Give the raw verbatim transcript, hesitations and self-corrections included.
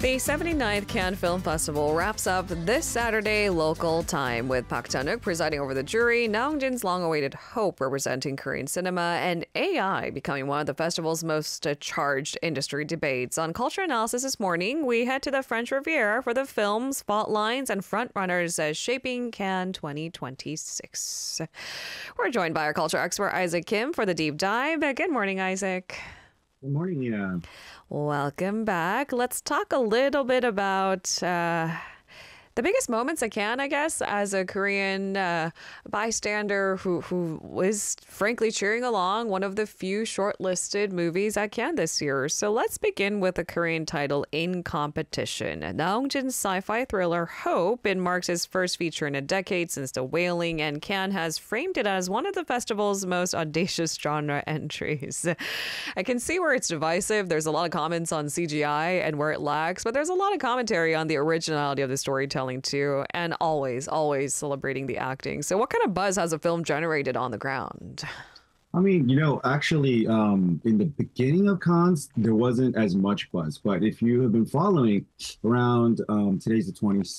The seventy-ninth Cannes Film Festival wraps up this Saturday local time with Park Chan-wook presiding over the jury, Namjoon's long-awaited Hope representing Korean cinema, and A I becoming one of the festival's most uh, charged industry debates. On Culture Analysis this morning, we head to the French Riviera for the films, fault lines, and frontrunners as shaping Cannes twenty twenty-six. We're joined by our culture expert Isaac Kim for the deep dive. Good morning, Isaac. Good morning, Nina. Welcome back. Let's talk a little bit about uh, the biggest moments at Cannes, I guess, as a Korean uh, bystander who, who was frankly cheering along one of the few shortlisted movies at Cannes this year. So let's begin with a Korean title, In Competition. Namjoon's sci-fi thriller Hope. It marks his first feature in a decade since The Wailing, and Cannes has framed it as one of the festival's most audacious genre entries. I can see where it's divisive. There's a lot of comments on C G I and where it lacks, but there's a lot of commentary on the originality of the storytelling too, and always, always celebrating the acting. So what kind of buzz has the film generated on the ground? I mean, you know, actually, um, in the beginning of cons, there wasn't as much buzz. But if you have been following around, um, today's the twenty,